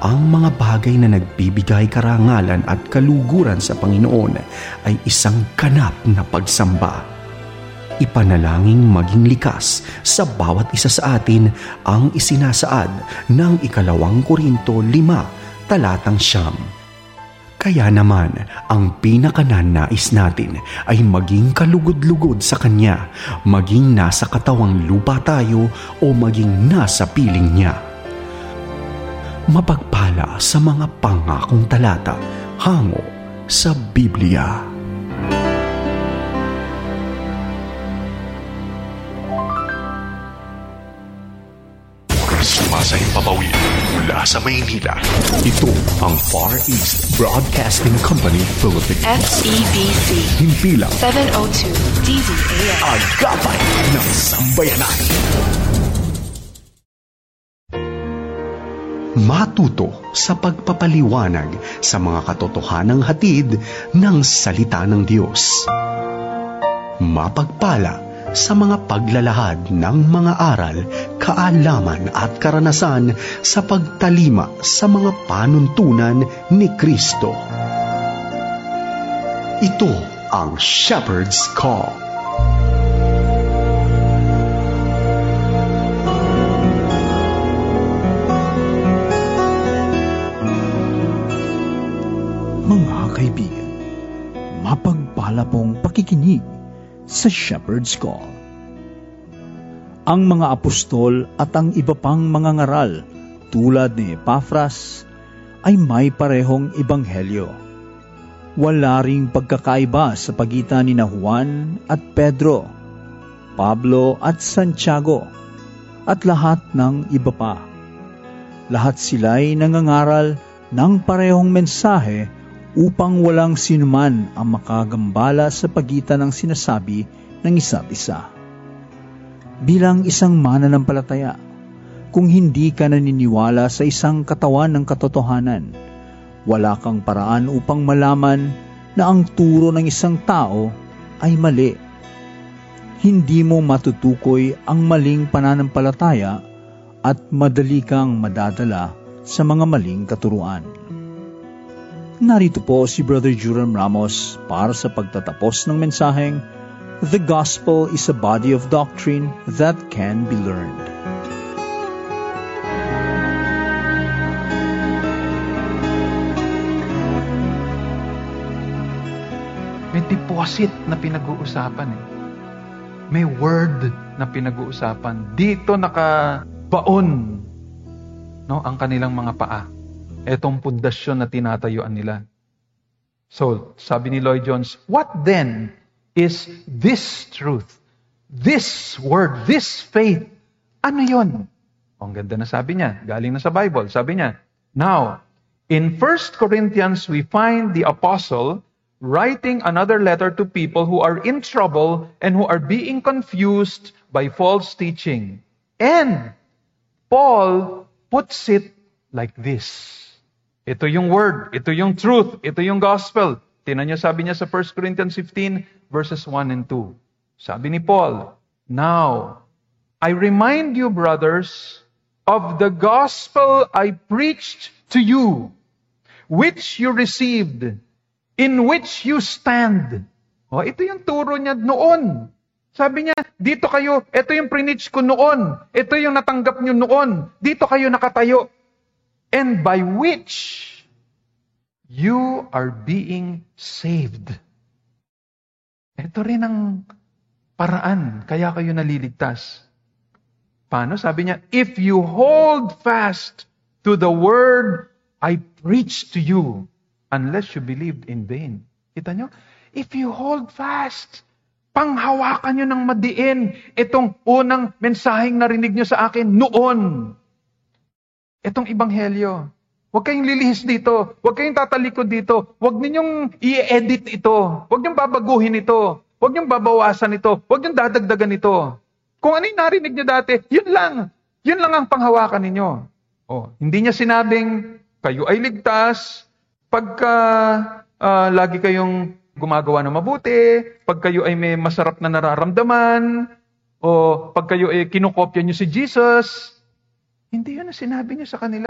ang mga bagay na nagbibigay karangalan at kaluguran sa Panginoon ay isang ganap na pagsamba. Ipanalangin maging likas sa bawat isa sa atin ang isinasaad ng 2 Korinto 5, talatang 9. Kaya naman, ang pinakananais natin ay maging kalugod-lugod sa Kanya, maging nasa katawang lupa tayo o maging nasa piling Niya. Mapagpala sa mga pangakong talata hango sa Biblia. Sumasahing papawid mula sa Maynila. Ito ang Far East Broadcasting Company Philippines. FEBC. Himpilang 702 DZAM. Agapay ng Sambayanan. Matuto sa pagpapaliwanag sa mga katotohanang hatid ng salita ng Diyos. Mapagpala sa mga paglalahad ng mga aral, kaalaman at karanasan sa pagtalima sa mga panuntunan ni Kristo. Ito ang Shepherd's Call. Mga kaibigan, mapagpala pong pakikinig sa Shepherd's Call. Ang mga apostol at ang iba pang mga ngaral tulad ni Epafras ay may parehong ebanghelyo. Wala ring pagkakaiba sa pagitan ni Juan at Pedro, Pablo at Santiago, at lahat ng iba pa. Lahat sila'y nangangaral ng parehong mensahe upang walang sinuman ang makagambala sa pagitan ng sinasabi ng isa't isa. Bilang isang mananampalataya, kung hindi ka naniniwala sa isang katawan ng katotohanan, wala kang paraan upang malaman na ang turo ng isang tao ay mali. Hindi mo matutukoy ang maling pananampalataya at madali kang madadala sa mga maling katuruan. Narito po si Brother Juram Ramos para sa pagtatapos ng mensaheng The Gospel is a Body of Doctrine that can be learned. May deposit na pinag-uusapan eh. May word na pinag-uusapan. Dito nakabaon ang kanilang mga paa. Etong pundasyon na tinatayuan nila. So, sabi ni Lloyd Jones, what then is this truth? This word, this faith? Ano yon? Ang ganda na sabi niya, galing na sa Bible. Sabi niya, now, in 1 Corinthians, we find the apostle writing another letter to people who are in trouble and who are being confused by false teaching. And Paul puts it like this. Ito yung word, ito yung truth, ito yung gospel. Tingnan niyo, sabi niya sa 1 Corinthians 15, verses 1 and 2. Sabi ni Paul, now, I remind you, brothers, of the gospel I preached to you, which you received, in which you stand. Ito yung turo niya noon. Sabi niya, dito kayo, ito yung preach ko noon. Ito yung natanggap niyo noon. Dito kayo nakatayo. And by which you are being saved. Ito rin ang paraan, kaya kayo naliligtas. Paano? Sabi niya, if you hold fast to the word I preached to you, unless you believed in vain. Kita nyo? If you hold fast, panghawakan nyo ng madiin itong unang mensaheng narinig nyo sa akin noon. Itong ebanghelyo. Huwag kayong lilihis dito. Huwag kayong tatalikod dito. Huwag ninyong i-edit ito. Huwag niyong babaguhin ito. Huwag niyong babawasan ito. Huwag niyong dadagdagan ito. Kung ano yung narinig niyo dati, yun lang. Yun lang ang panghawakan ninyo. Hindi niya sinabing, kayo ay ligtas, pagka lagi kayong gumagawa ng mabuti, pag kayo ay may masarap na nararamdaman, o pag kayo ay kinukopya niyo si Jesus. Hindi yun ang sinabi niya sa kanila.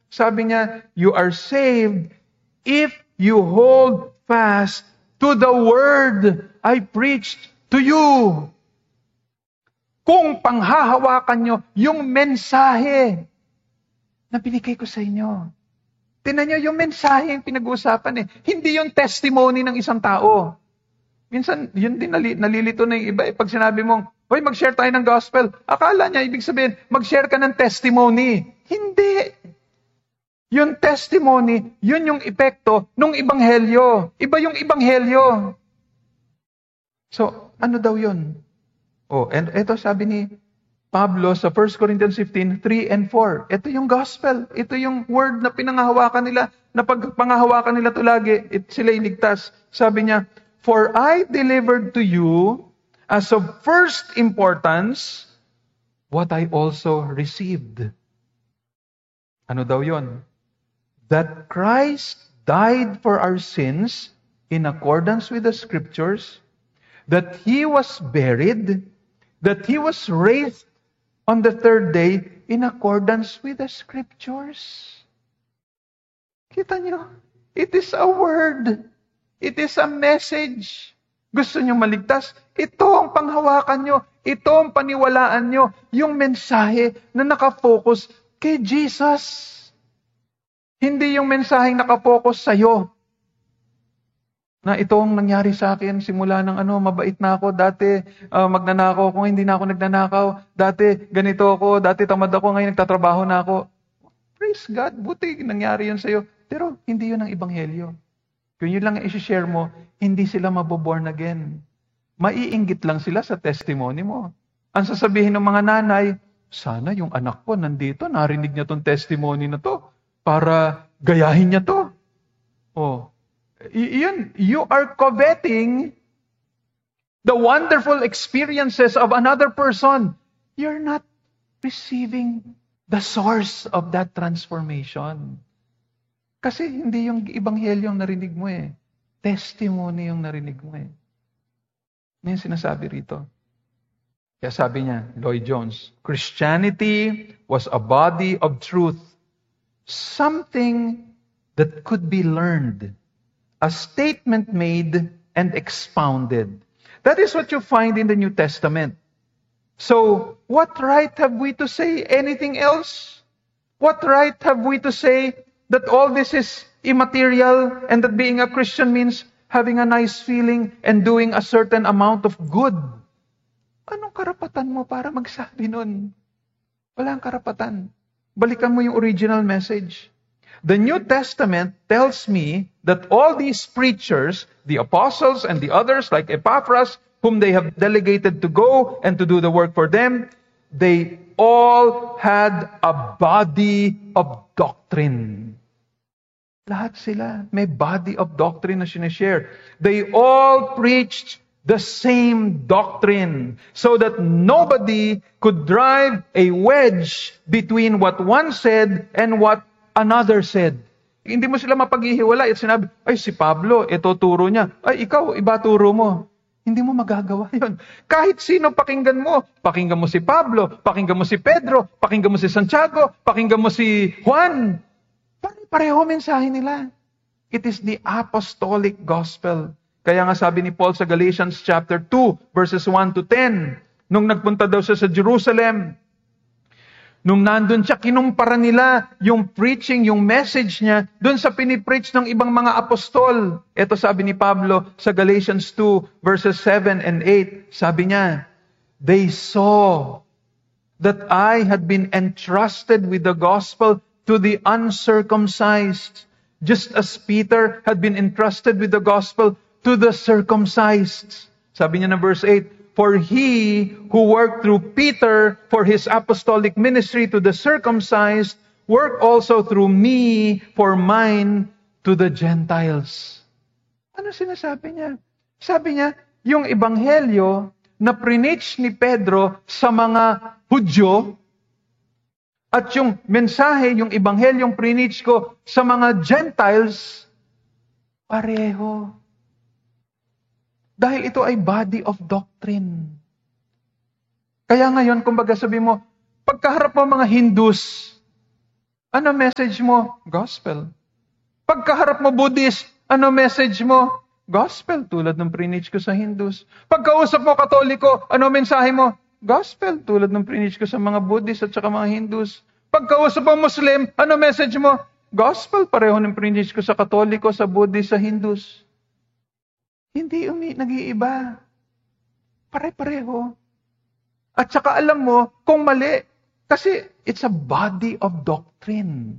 Sabi niya, you are saved if you hold fast to the word I preached to you. Kung panghahawakan nyo yung mensahe na binigay ko sa inyo. Tingnan nyo, yung mensahe yung pinag-uusapan Hindi yung testimony ng isang tao. Minsan, yun din nalilito na yung iba. Pag sinabi mong, hoy, mag-share tayo ng gospel. Akala niya, ibig sabihin, mag-share ka ng testimony. Hindi. Yung testimony, yun yung epekto ng ibanghelyo. Iba yung ibanghelyo. So, ano daw yun? And ito sabi ni Pablo sa 1 Corinthians 15, 3 and 4. Ito yung gospel. Ito yung word na pinangahawakan nila, na pag pangahawakan nila ito lagi, sila iligtas. Sabi niya, for I delivered to you as of first importance what I also received. Ano daw yon? That Christ died for our sins in accordance with the Scriptures, that He was buried, that He was raised on the third day in accordance with the Scriptures. Kita nyo? It is a word. It is a message. Gusto nyo maligtas? Ito ang panghawakan nyo. Ito ang paniwalaan nyo. Yung mensahe na nakafocus kay Jesus. Hindi yung mensaheng nakafocus sa'yo. Na ito ang nangyari sa akin simula ng mabait na ako. Dati magnanakaw ako, hindi na ako nagnanakaw. Dati ganito ako, dati tamad ako, ngayon nagtatrabaho na ako. Praise God, buti nangyari yun sa'yo. Pero hindi yun ang ebanghelyo. Kung yun lang i-share mo, hindi sila maboborn again. Maiinggit lang sila sa testimony mo. Ang sasabihin ng mga nanay, sana yung anak ko nandito, narinig niya tong testimony na to para gayahin niya to. You are coveting the wonderful experiences of another person. You're not receiving the source of that transformation. Kasi hindi yung ebanghelyo yung narinig mo Testimony yung narinig mo Ano yung sinasabi rito? Kaya sabi niya, Lloyd Jones, Christianity was a body of truth. Something that could be learned. A statement made and expounded. That is what you find in the New Testament. So, what right have we to say anything else? What right have we to say that all this is immaterial and that being a Christian means having a nice feeling and doing a certain amount of good? Anong karapatan mo para magsabi nun? Walang karapatan. Balikan mo yung original message. The New Testament tells me that all these preachers, the apostles and the others like Epaphras, whom they have delegated to go and to do the work for them, they all had a body of doctrine. Lahat sila may body of doctrine na sinishare. They all preached the same doctrine so that nobody could drive a wedge between what one said and what another said. Hindi mo sila mapaghihiwalay at sinabi, ay si Pablo, ito turo niya. Ay ikaw, iba turo mo. Hindi mo magagawa yun. Kahit sino pakinggan mo si Pablo, pakinggan mo si Pedro, pakinggan mo si Santiago, pakinggan mo si Juan. Pareho mensahe nila. It is the apostolic gospel. Kaya nga sabi ni Paul sa Galatians chapter 2, verses 1 to 10, nung nagpunta daw siya sa Jerusalem, nung nandun siya, kinumpara nila yung preaching, yung message niya, dun sa pinipreach ng ibang mga apostol. Ito sabi ni Pablo sa Galatians 2, verses 7 and 8. Sabi niya, they saw that I had been entrusted with the gospel to the uncircumcised, just as Peter had been entrusted with the gospel to the circumcised. Sabi niya na verse 8, for he who worked through Peter for his apostolic ministry to the circumcised, worked also through me for mine to the Gentiles. Ano sinasabi niya? Sabi niya, yung ebanghelyo na preach ni Pedro sa mga Hudyo, at yung mensahe, yung ebanghelyong preach ko sa mga Gentiles, pareho. Dahil ito ay body of doctrine. Kaya ngayon, kumbaga sabi mo, pagkaharap mo mga Hindus, Ano message mo? Gospel. Pagkaharap mo Buddhist, ano message mo? Gospel, tulad ng preach ko sa Hindus. Pagkausap mo Katoliko, ano mensahe mo? Gospel, tulad ng preach ko sa mga Buddhist at saka mga Hindus. Pagkausap mo Muslim, ano message mo? Gospel, pareho ng preach ko sa Katoliko, sa Buddhist, sa Hindus. Hindi nag-iiba. Pare-pareho. At saka alam mo kung mali. Kasi it's a body of doctrine.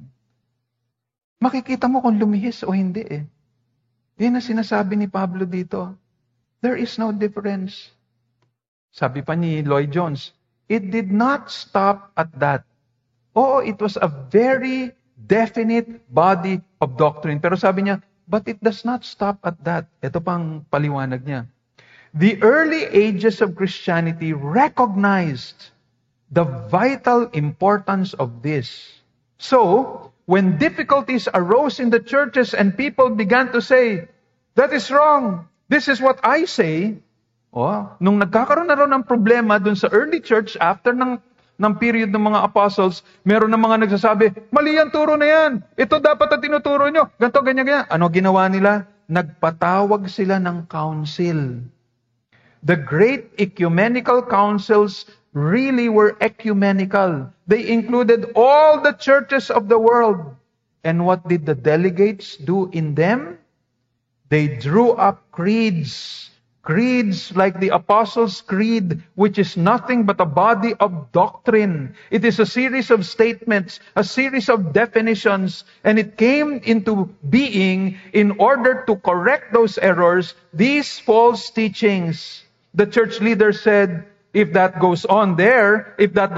Makikita mo kung lumihis o hindi eh. Yan ang sinasabi ni Pablo dito. There is no difference. Sabi pa ni Lloyd Jones, it did not stop at that. Oo, it was a very definite body of doctrine. Pero sabi niya, but it does not stop at that. Ito pang paliwanag niya. The early ages of Christianity recognized the vital importance of this. So, when difficulties arose in the churches and people began to say, that is wrong, this is what I say, nung nagkakaroon na rin ng problema dun sa early church after ng period ng mga apostles, meron ng mga nagsasabi, mali yan, turo na yan. Ito dapat na tinuturo nyo. Ganto, ganyan. Ano ginawa nila? Nagpatawag sila ng council. The great ecumenical councils really were ecumenical. They included all the churches of the world. And what did the delegates do in them? They drew up creeds. Creeds like the Apostles' Creed, which is nothing but a body of doctrine. It is a series of statements, a series of definitions, and it came into being in order to correct those errors, these false teachings. The church leader said, if that goes on, there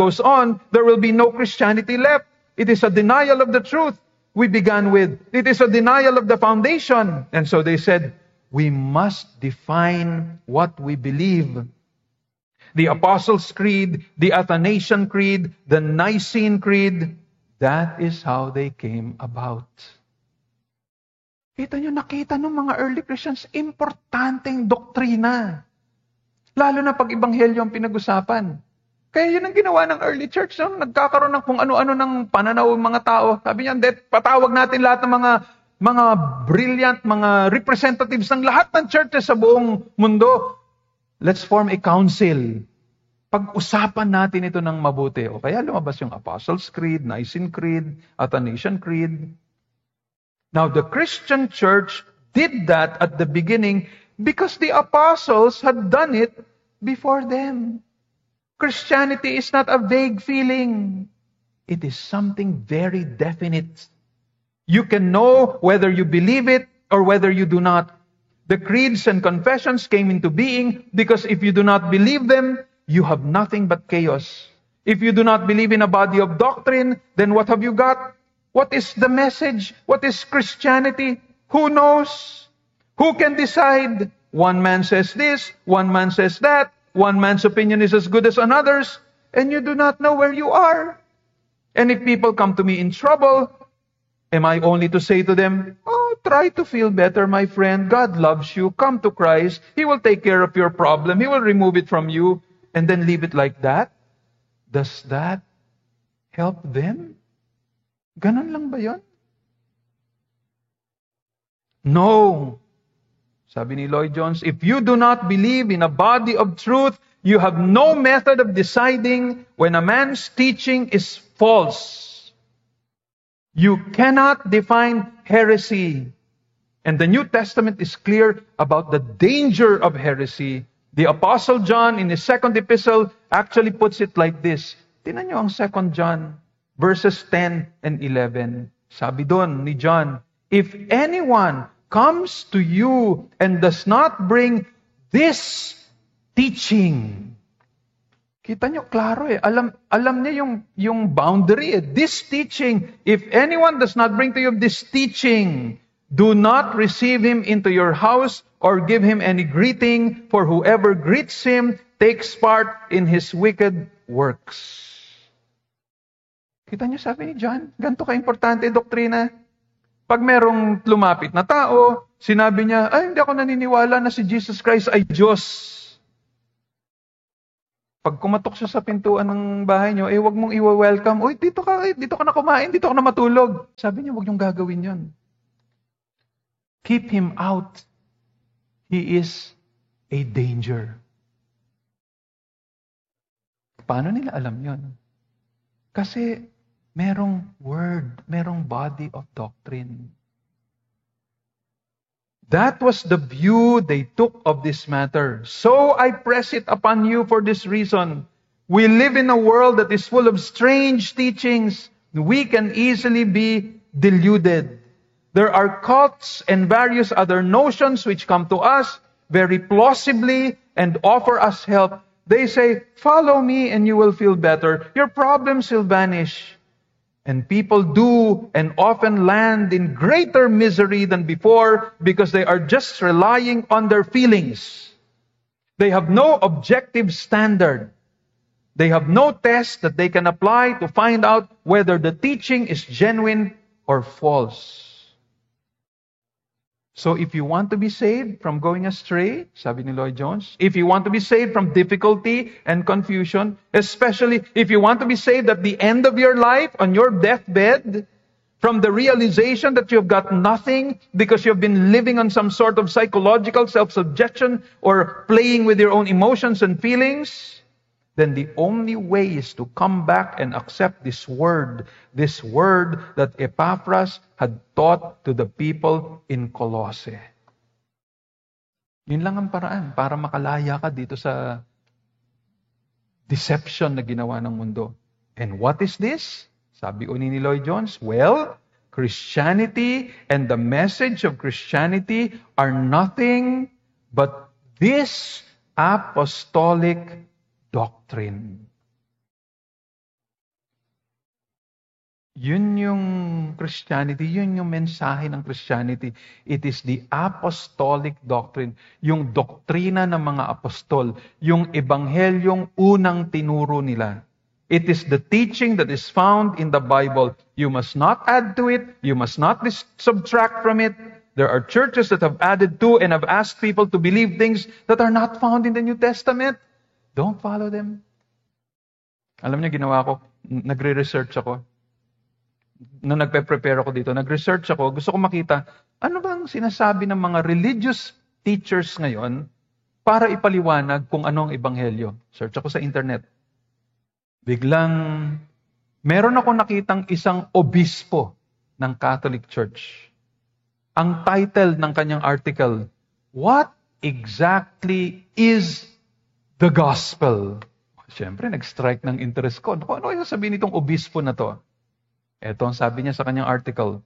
will be no Christianity left. It is a denial of the truth we began with. It is a denial of the foundation. And so they said, we must define what we believe. The Apostles' Creed, the Athanasian Creed, the Nicene Creed, that is how they came about. Nakita ng mga early Christians, importanteng doktrina. Lalo na pag Ebanghelyo ang pinag-usapan. Kaya yun ang ginawa ng early church. No? Nagkakaroon ng kung ano-ano ng pananaw ng mga tao. Sabi niya, patawag natin lahat ng mga brilliant, mga representatives ng lahat ng churches sa buong mundo. Let's form a council. Pag-usapan natin ito ng mabuti. O kaya lumabas yung Apostles' Creed, Nicene Creed, Athanasian Creed. Now, the Christian church did that at the beginning because the apostles had done it before them. Christianity is not a vague feeling. It is something very definite. You can know whether you believe it or whether you do not. The creeds and confessions came into being because if you do not believe them, you have nothing but chaos. If you do not believe in a body of doctrine, then what have you got? What is the message? What is Christianity? Who knows? Who can decide? One man says this, one man says that, one man's opinion is as good as another's, and you do not know where you are. And if people come to me in trouble, am I only to say to them, try to feel better, my friend. God loves you. Come to Christ. He will take care of your problem. He will remove it from you. And then leave it like that? Does that help them? Ganon lang ba yun? No. Sabi ni Lloyd Jones, if you do not believe in a body of truth, you have no method of deciding when a man's teaching is false. You cannot define heresy. And the New Testament is clear about the danger of heresy. The Apostle John in his second epistle actually puts it like this. Tingnan niyo ang 2 John, verses 10 and 11. Sabi doon ni John, if anyone comes to you and does not bring this teaching. Kita nyo, klaro eh. Alam niya yung boundary eh. This teaching, if anyone does not bring to you this teaching, do not receive him into your house or give him any greeting, for whoever greets him takes part in his wicked works. Kita nyo, sabi ni John, ganito ka-importante doktrina. Pag merong lumapit na tao, sinabi niya, hindi ako naniniwala na si Jesus Christ ay Diyos. Pag kumatok siya sa pintuan ng bahay nyo, wag mong i-welcome. Uy, dito ka na kumain, dito ka na matulog. Sabi niya, wag niyong gagawin yon. Keep him out. He is a danger. Paano nila alam yon? Kasi merong word, merong body of doctrine. That was the view they took of this matter. So I press it upon you for this reason. We live in a world that is full of strange teachings. We can easily be deluded. There are cults and various other notions which come to us very plausibly and offer us help. They say, follow me and you will feel better. Your problems will vanish. And people do and often land in greater misery than before because they are just relying on their feelings. They have no objective standard. They have no test that they can apply to find out whether the teaching is genuine or false. So if you want to be saved from going astray, sabi ni Lloyd Jones, if you want to be saved from difficulty and confusion, especially if you want to be saved at the end of your life, on your deathbed, from the realization that you've got nothing because you've been living on some sort of psychological self-subjection or playing with your own emotions and feelings, then the only way is to come back and accept this word that Epaphras had taught to the people in Colossae. Yun lang ang paraan para makalaya ka dito sa deception na ginawa ng mundo. And what is this? Sabi ni Lloyd Jones, well, Christianity and the message of Christianity are nothing but this apostolic doctrine. Yun yung Christianity, yun yung mensahe ng Christianity. It is the apostolic doctrine, yung doktrina ng mga apostol, yung ebanghelyong unang tinuro nila. It is the teaching that is found in the Bible. You must not add to it, you must not subtract from it. There are churches that have added to and have asked people to believe things that are not found in the New Testament. Don't follow them. Alam niyo, ginawa ko, nagre-research ako. Nung nagpe-prepare ako dito, nag-research ako, gusto ko makita, ano bang sinasabi ng mga religious teachers ngayon para ipaliwanag kung ano ang ebanghelyo. Search ako sa internet. Biglang, meron ako nakitang isang obispo ng Catholic Church. Ang title ng kanyang article, What exactly is the gospel? Siyempre, nag-strike ng interest ko. Ano yung sabihin nitong obispo na to? Ito ang sabi niya sa kanyang article.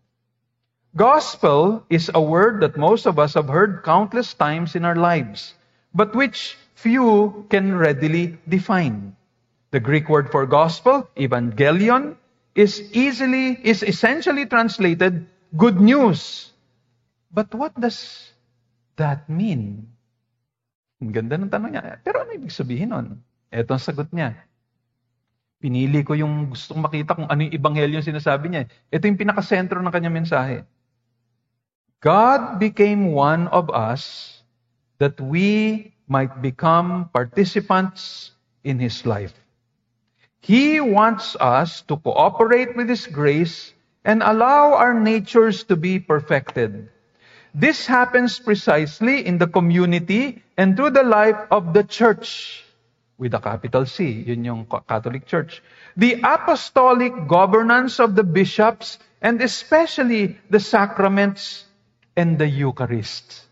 Gospel is a word that most of us have heard countless times in our lives, but which few can readily define. The Greek word for gospel, evangelion, is essentially translated good news. But what does that mean? Ang ganda ng tanong niya. Pero ano ibig sabihin nun? Ito ang sagot niya. Pinili ko yung gustong makita kung ano yung ebanghelyo yung sinasabi niya. Ito yung pinakasentro ng kanyang mensahe. God became one of us that we might become participants in His life. He wants us to cooperate with His grace and allow our natures to be perfected. This happens precisely in the community and through the life of the church. With a capital C, yun yung Catholic Church. The apostolic governance of the bishops and especially the sacraments and the Eucharist.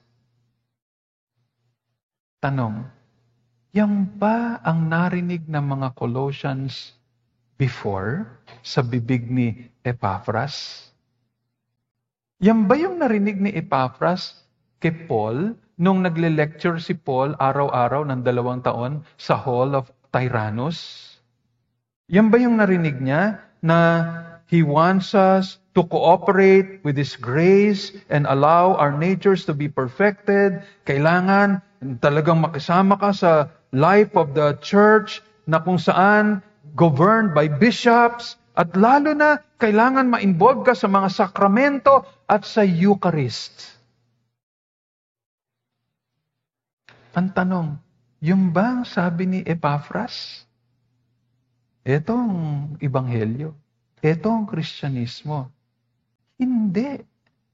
Tanong, yan ba ang narinig ng mga Colossians before sa bibig ni Epaphras? Yan ba yung narinig ni Epaphras kay Paul nung nagle-lecture si Paul araw-araw ng 2 taon sa Hall of Tyrannus? Yan ba yung narinig niya na He wants us to cooperate with His grace and allow our natures to be perfected? Kailangan talagang makisama ka sa life of the church na kung saan governed by bishops at lalo na kailangan ma-involve ka sa mga sakramento at sa Eucharist. Ang tanong, Yung bang sabi ni Epaphras, etong ebanghelyo, etong Kristyanismo, hindi.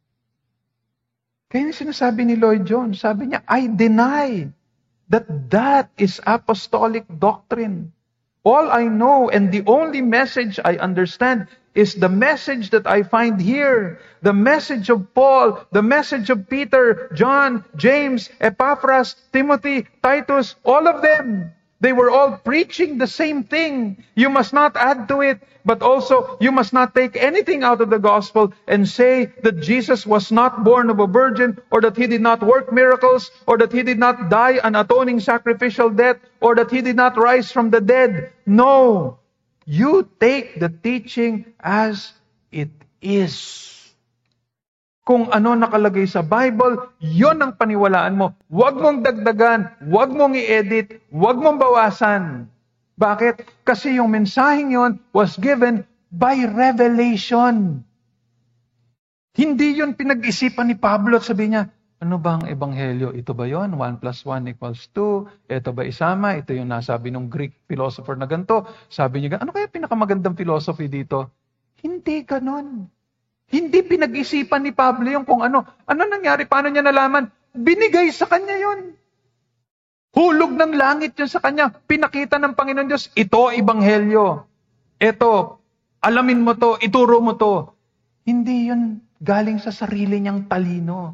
Kaya sinasabi ni Lloyd Jones, sabi niya, I deny that is apostolic doctrine. All I know and the only message I understand is the message that I find here. The message of Paul, the message of Peter, John, James, Epaphras, Timothy, Titus, all of them. They were all preaching the same thing. You must not add to it, but also you must not take anything out of the gospel and say that Jesus was not born of a virgin, or that he did not work miracles, or that he did not die an atoning sacrificial death, or that he did not rise from the dead. No. You take the teaching as it is. Kung ano nakalagay sa Bible, yon ang paniwalaan mo. Huwag mong dagdagan, huwag mong i-edit, huwag mong bawasan. Bakit? Kasi yung mensaheng yon was given by revelation. Hindi yun pinag-isipan ni Pablo at sabi niya, ano ba ang ebanghelyo? Ito ba yon? 1 + 1 = 2. Ito ba isama? Ito yung nasabi ng Greek philosopher na ganito. Sabi niya, ano kaya pinakamagandang philosophy dito? Hindi ganon. Hindi pinag-isipan ni Pablo yung kung ano. Ano nangyari? Paano niya nalaman? Binigay sa kanya yon. Hulog ng langit yun sa kanya. Pinakita ng Panginoon Diyos, ito ebanghelyo. Ito, alamin mo to, ituro mo to. Hindi yun galing sa sarili niyang talino.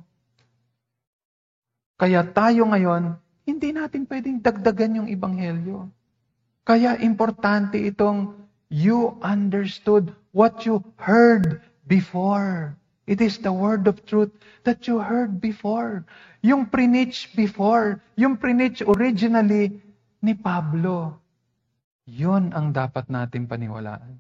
Kaya tayo ngayon, hindi natin pwedeng dagdagan yung ebanghelyo. Kaya importante itong you understood what you heard before. It is the word of truth that you heard before. Yung preach before, yung preach originally ni Pablo. Yun ang dapat natin paniwalaan.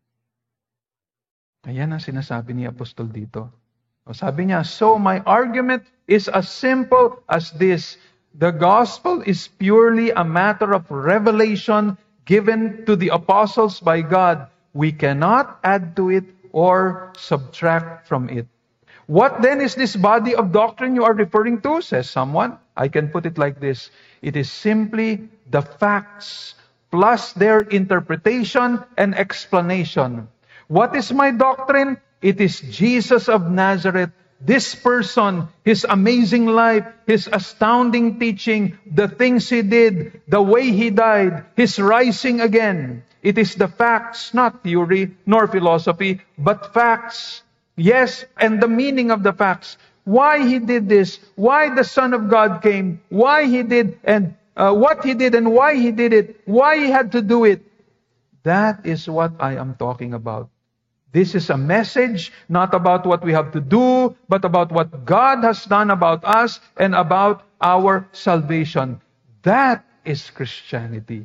Ayan ang sinasabi ni Apostol dito. O sabi niya, so my argument is as simple as this. The gospel is purely a matter of revelation given to the apostles by God. We cannot add to it or subtract from it. What then is this body of doctrine you are referring to, says someone? I can put it like this. It is simply the facts plus their interpretation and explanation. What is my doctrine? It is Jesus of Nazareth, this person, his amazing life, his astounding teaching, the things he did, the way he died, his rising again. It is the facts, not theory nor philosophy, but facts. Yes, and the meaning of the facts. Why he did this, why the Son of God came, why he did, and what he did and why he did it, why he had to do it. That is what I am talking about. This is a message not about what we have to do, but about what God has done about us and about our salvation. That is Christianity.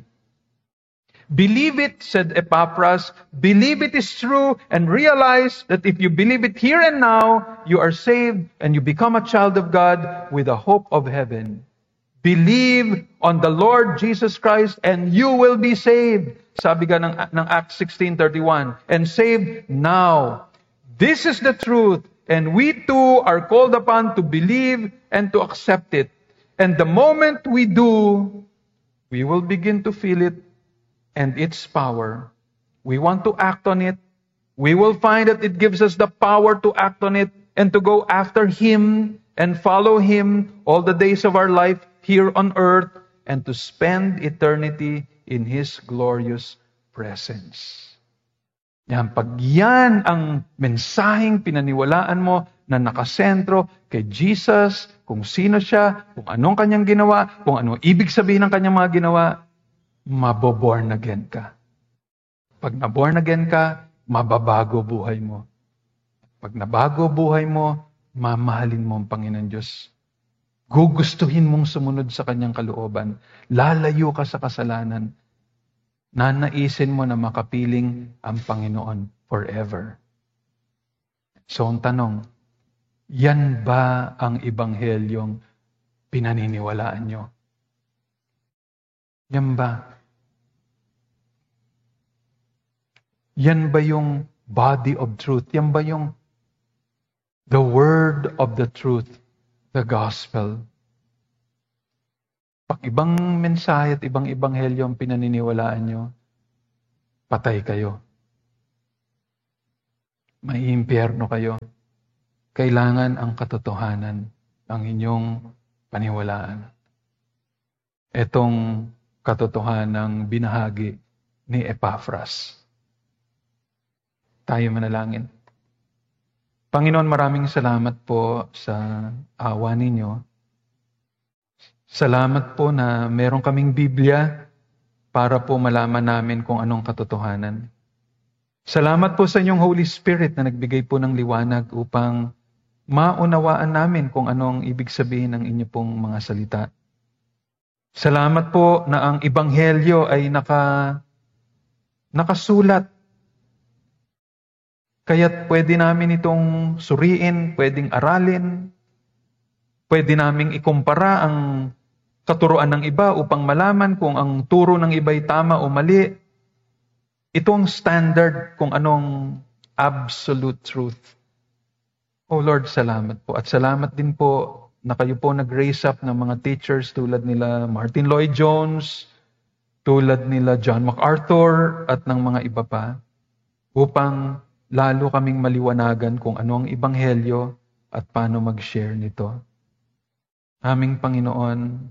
Believe it, said Epaphras. Believe it is true and realize that if you believe it here and now, you are saved and you become a child of God with a hope of heaven. Believe on the Lord Jesus Christ and you will be saved. Sabi nga ng Acts 16:31. And saved now. This is the truth. And we too are called upon to believe and to accept it. And the moment we do, we will begin to feel it and its power. We want to act on it. We will find that it gives us the power to act on it and to go after Him and follow Him all the days of our life here on earth and to spend eternity in His glorious presence. Yan, pag yan ang mensaheng pinaniwalaan mo na nakasentro kay Jesus, kung sino siya, kung anong kanyang ginawa, kung anong ibig sabihin ng kanyang mga ginawa, maboborn again ka. Pag naborn again ka, mababago buhay mo. Pag nabago buhay mo, mamahalin mo ang Panginoon Diyos. Gugustuhin mong sumunod sa kanyang kalooban. Lalayo ka sa kasalanan. Nanaisin mo na makapiling ang Panginoon forever. So ang tanong, yan ba ang ebanghelyong pinaniniwalaan nyo? Yan ba? Yan ba yung body of truth? Yan ba yung the word of the truth, the gospel? Pag ibang mensahe at ibang ebanghelyo ang pinaniniwalaan nyo, patay kayo. May impyerno kayo. Kailangan ang katotohanan ang inyong paniwalaan. Itong katotohanang binahagi ni Epaphras. Tayo manalangin. Panginoon, maraming salamat po sa awa ninyo. Salamat po na meron kaming Biblia para po malaman namin kung anong katotohanan. Salamat po sa inyong Holy Spirit na nagbigay po ng liwanag upang maunawaan namin kung anong ibig sabihin ng inyo pong mga salita. Salamat po na ang Ebanghelyo ay nakasulat. Kaya't pwede namin itong suriin, pwedeng aralin, pwede naming ikumpara ang katuruan ng iba upang malaman kung ang turo ng iba ay tama o mali. Ito ang standard kung anong absolute truth. Oh Lord, salamat po. At salamat din po na kayo po nag-raise up ng mga teachers tulad nila Martin Lloyd-Jones, tulad nila John MacArthur, at ng mga iba pa, upang lalo kaming maliwanagan kung ano ang ebanghelyo at paano mag-share nito. Aming Panginoon,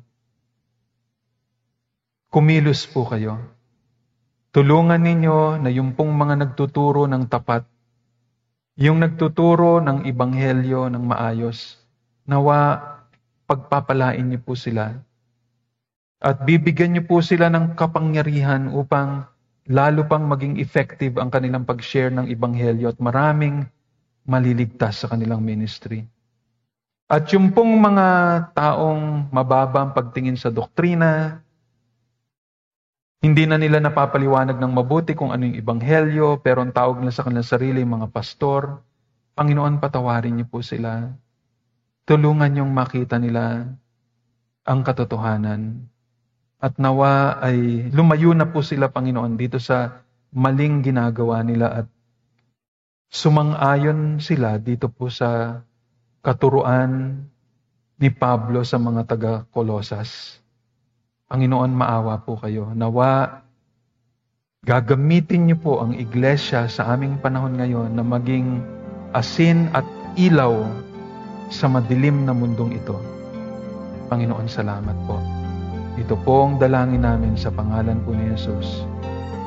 kumilos po kayo. Tulungan ninyo na yung pong mga nagtuturo ng tapat, yung nagtuturo ng ebanghelyo ng maayos, nawa pagpapalain niyo po sila at bibigyan niyo po sila ng kapangyarihan upang lalo pang maging effective ang kanilang pag-share ng ebanghelyo at maraming maliligtas sa kanilang ministry. At yung pong mga taong mababa ang pagtingin sa doktrina, hindi na nila napapaliwanag ng mabuti kung ano yung ebanghelyo, pero ang tawag nila sa kanilang sarili, mga pastor, Panginoon, patawarin niyo po sila. Tulungan niyong makita nila ang katotohanan. At nawa ay lumayo na po sila, Panginoon, dito sa maling ginagawa nila at sumang-ayon sila dito po sa katuruan ni Pablo sa mga taga-Kolosas. Panginoon, maawa po kayo. Nawa, gagamitin niyo po ang iglesia sa aming panahon ngayon na maging asin at ilaw sa madilim na mundong ito. Panginoon, salamat po. Ito pong dalangin namin sa pangalan po ni Jesus.